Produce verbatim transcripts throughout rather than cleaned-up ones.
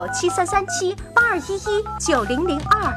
七三三七八二一一九零零二。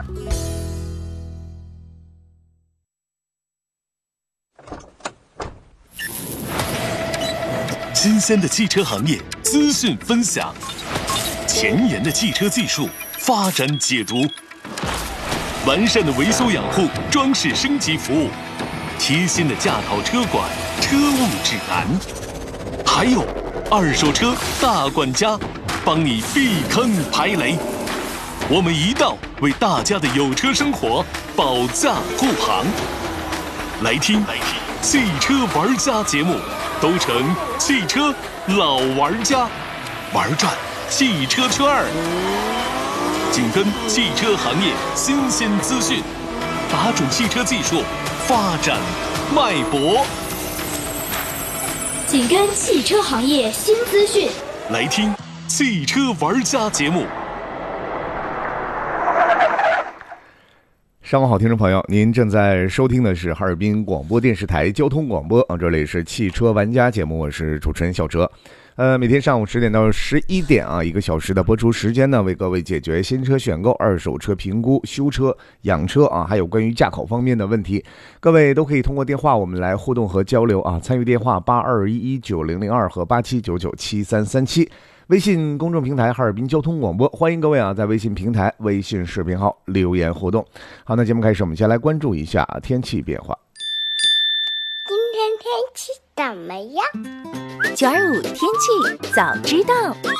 新鲜的汽车行业资讯分享，前沿的汽车技术发展解读，完善的维修养护装饰升级服务，贴心的驾考车管车务指南，还有二手车大管家，帮你避坑排雷。我们一道为大家的有车生活保驾护航。来听汽车玩家节目，都成汽车老玩家，玩转汽车圈儿，紧跟汽车行业新鲜资讯，把准汽车技术发展脉搏， 紧跟汽车行业新资讯， 来听汽车玩家节目。 上午好，听众朋友，您正在收听的是哈尔滨广播电视台交通广播啊，这里是汽车玩家节目，我是主持人小哲。呃，每天上午十点到十一点啊，一个小时的播出时间呢，为各位解决新车选购、二手车评估、修车、养车啊，还有关于驾考方面的问题，各位都可以通过电话我们来互动和交流啊。参与电话八二一一九零零二和八七九九七三三七。微信公众平台哈尔滨交通广播，欢迎各位啊，在微信平台、微信视频号留言互动。好，那节目开始，我们先来关注一下天气变化。 今天天气怎么样？ 九二五天气早知道。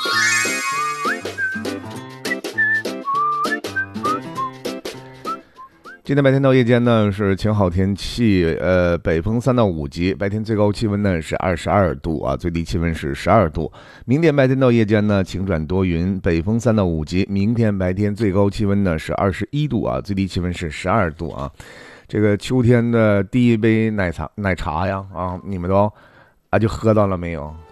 今天白天到夜间呢是晴好天气，呃，北风三到五级，白天最高气温呢是二十二度啊，最低气温是十二度。明天白天到夜间呢晴转多云，北风三到五级，明天白天最高气温呢是二十一度啊，最低气温是十二度啊。这个秋天的第一杯奶茶奶茶呀啊，你们都啊就喝到了没有